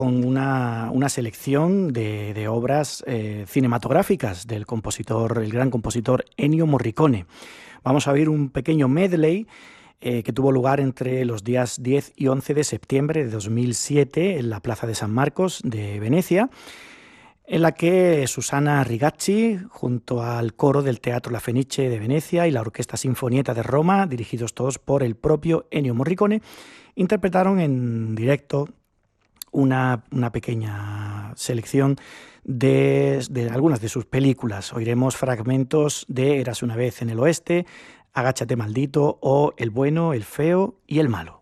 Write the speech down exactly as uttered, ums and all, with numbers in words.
con una, una selección de, de obras eh, cinematográficas del compositor, el gran compositor Ennio Morricone. Vamos a oír un pequeño medley eh, que tuvo lugar entre los días diez y once de septiembre de dos mil siete en la Plaza de San Marcos de Venecia, en la que Susana Rigacci, junto al coro del Teatro La Fenice de Venecia y la Orquesta Sinfonietta de Roma, dirigidos todos por el propio Ennio Morricone, interpretaron en directo una, una pequeña selección de, de algunas de sus películas. Oiremos fragmentos de Érase una vez en el oeste, Agáchate maldito o El bueno, el feo y el malo.